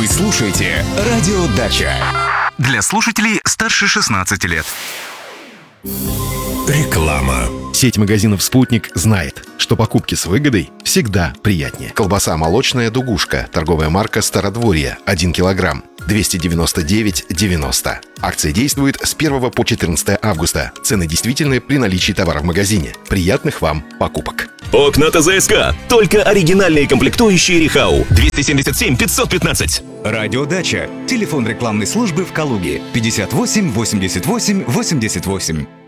Вы слушаете «Радио Дача». Для слушателей старше 16 лет. Реклама. Сеть магазинов «Спутник» знает, что покупки с выгодой всегда приятнее. Колбаса молочная «Дугушка», торговая марка «Стародворье», 1 килограмм, 299,90. Акция действует с 1 по 14 августа. Цены действительны при наличии товара в магазине. Приятных вам покупок. Окна ТЗСК. Только оригинальные комплектующие Рихау. 277 515. «Радио Дача». Телефон рекламной службы в Калуге. 58 88 88.